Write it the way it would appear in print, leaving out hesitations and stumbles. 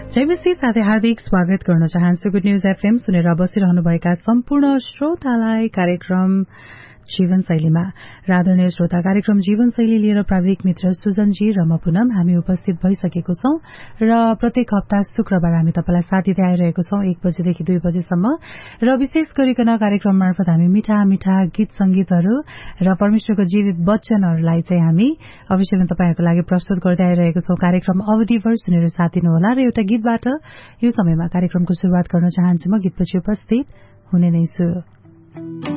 जयमसी साथै हार्दिक स्वागत गर्न चाहन्छु गुड न्यूज एफएम सुनेर बसिरहनुभएका सम्पूर्ण श्रोतालाई कार्यक्रम जीवनशैलीमा। आदरणीय श्रोता, कार्यक्रम जीवनशैली लिएर प्राविधिक मित्र सुजनजी र म पुनम हामी उपस्थित भइसकेको छौं र प्रत्येक हप्ता शुक्रबार हामी तपाईलाई साथ दिँदै आइरहेको छौं 1 बजेदेखि 2 बजेसम्म र विशेष गरिकन कार्यक्रम मार्फत हामी मिठा मिठा गीत संगीतहरू र परमेश्वरको जीवित वचनहरूलाई चाहिँ हामी अवश्य नै तपाईहरुको लागि प्रस्तुत गर्दै आइरहेको छौं। कार्यक्रम अवधिभर सुनेर साथ दिनुहोला र एउटा गीतबाट यो समयमा कार्यक्रमको शुरूआत गर्न चाहन्छु। म गीतपछि उपस्थित हुने नै छु।